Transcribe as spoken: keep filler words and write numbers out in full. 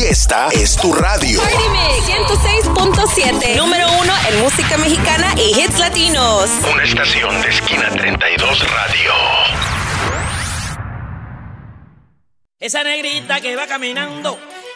esta es tu radio. Party Mix ciento seis punto siete, número uno en música mexicana y hits latinos. Una estación de Esquina treinta y dos Radio. Esa negrita que va caminando